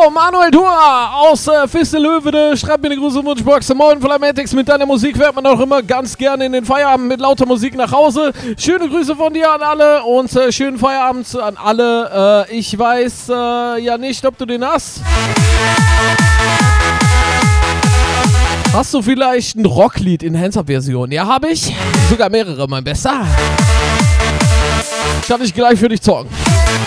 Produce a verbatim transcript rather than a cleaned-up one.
Manuel Dua aus äh, Fiste Löwede, schreibt mir eine große Wunschbox. Moin Flamatics, mit deiner Musik fährt man auch immer ganz gerne in den Feierabend mit lauter Musik nach Hause. Schöne Grüße von dir an alle und äh, schönen Feierabend an alle. Äh, ich weiß äh, ja nicht, ob du den hast. Hast du vielleicht ein Rocklied in Hands-Up-Version? Ja, habe ich. Sogar mehrere, mein Bester. Kann ich gleich für dich zocken.